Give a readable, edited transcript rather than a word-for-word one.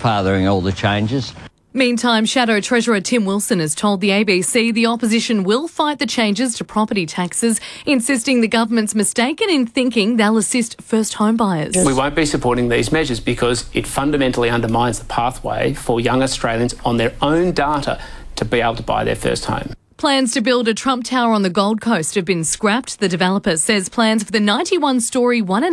grandfathering all the changes. Meantime, Shadow Treasurer Tim Wilson has told the ABC the opposition will fight the changes to property taxes, insisting the government's mistaken in thinking they'll assist first home buyers. We won't be supporting these measures because it fundamentally undermines the pathway for young Australians on their own data to be able to buy their first home. Plans to build a Trump Tower on the Gold Coast have been scrapped. The developer says plans for the 91-storey